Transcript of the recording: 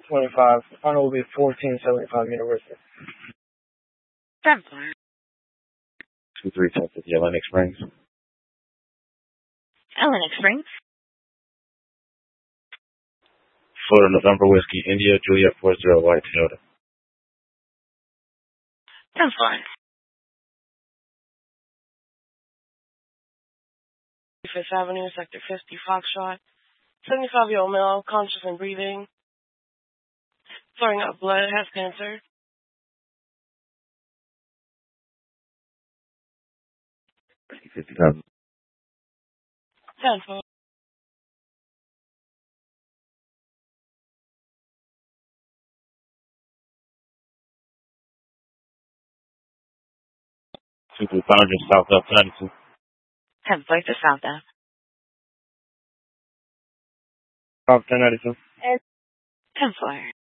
25. Final will be 1475 University. 10 Flyer. 23 Texas, Atlantic Springs. Atlantic Springs. Florida November Whiskey, India, Juliet 40 White Toyota. 10 Flyer. 5th Avenue, Sector 50, Foxtrot. 75-year-old male, conscious and breathing. Throwing up blood, has cancer. 50,000. 10 Flyer. 23 Foundry, South Up 92. 10 Flight to South Ave. South 1092. 10 Flyer.